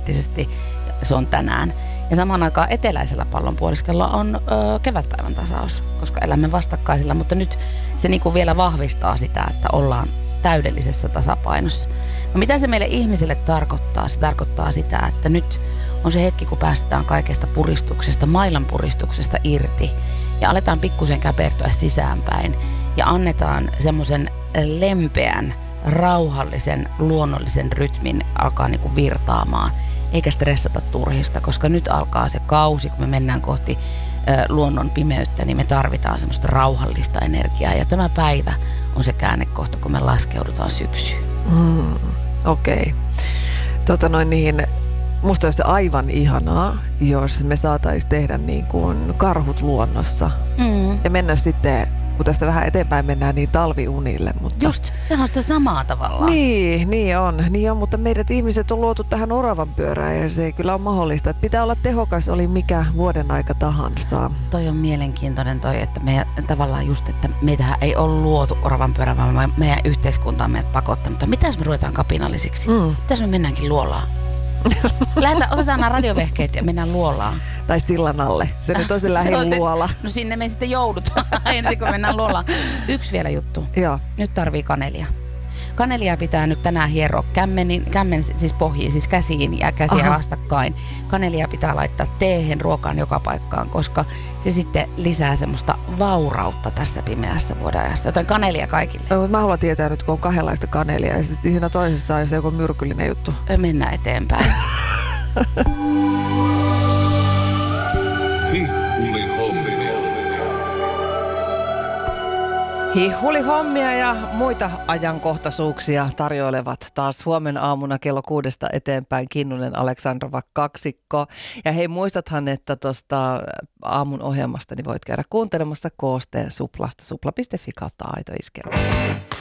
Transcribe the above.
energeettisesti se on tänään. Ja samaan aikaan eteläisellä pallonpuoliskolla on kevätpäivän tasaus, koska elämme vastakkaisilla, mutta nyt se niinku vielä vahvistaa sitä, että ollaan täydellisessä tasapainossa. No mitä se meille ihmisille tarkoittaa? Se tarkoittaa sitä, että nyt on se hetki, kun päästetään kaikesta puristuksesta, mailan puristuksesta irti ja aletaan pikkusen käpertyä sisäänpäin ja annetaan semmoisen lempeän, rauhallisen, luonnollisen rytmin alkaa niinku virtaamaan, eikä stressata turhista, koska nyt alkaa se kausi, kun me mennään kohti luonnon pimeyttä, niin me tarvitaan semmoista rauhallista energiaa. Ja tämä päivä on se käännekohta, kun me laskeudutaan syksyyn. Okei. Musta olisi aivan ihanaa, jos me saataisiin tehdä niin kuin karhut luonnossa. Ja mennä sitten, kun tästä vähän eteenpäin mennään, niin talviunille. Mutta just, sehän on sitä samaa tavallaan. Niin on, mutta meidät ihmiset on luotu tähän oravan pyörään ja se ei kyllä ole mahdollista. Että pitää olla tehokas, oli mikä vuoden aika tahansa. Toi on mielenkiintoinen että meidän, tavallaan just, että meitähän ei ole luotu oravan pyörään, vaan meidän yhteiskunta on meidät pakottanut. Mitä jos me ruvetaan kapinallisiksi? Mitä jos me mennäänkin luolaan? Otetaan nämä radiovehkeet ja mennään luolaan. Tai sillan alle. Se nyt on se lähin luola. No sinne me sitten joudutaan ensin, kun mennään luolaan. Yksi vielä juttu. Joo. Nyt tarvii kanelia. Kanelia pitää nyt tänään hieroa kämmen siis pohjiin, siis käsiin ja käsiä vastakkain. Kanelia pitää laittaa teehen, ruokaan joka paikkaan, koska se sitten lisää semmoista vaurautta tässä pimeässä vuodenajassa. Joten kanelia kaikille. No, mä haluan tietää nyt, kun on kahdenlaista kanelia ja sitten siinä toisessa on se joku myrkyllinen juttu. Mennään eteenpäin. Hihulihommia ja muita ajankohtaisuuksia tarjoilevat taas huomenna aamuna kello 6 eteenpäin Kinnunen Aleksandrova kaksikko. Ja hei, muistathan, että tuosta aamun ohjelmasta niin voit käydä kuuntelemassa koosteen Suplasta, supla.fi/aito iskelmä.